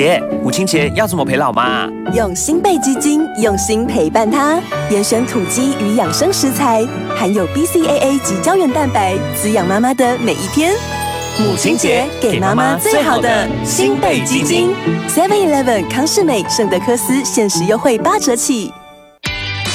姐，母亲节要怎么陪老妈？ 用新贝基金用心陪伴她，严选土鸡与养生食材，含有 BCAA 及胶原蛋白，滋养妈妈的每一天。母亲节给妈妈最好的新贝基金 ，7-Eleven 康士美圣德科斯限时优惠8折起。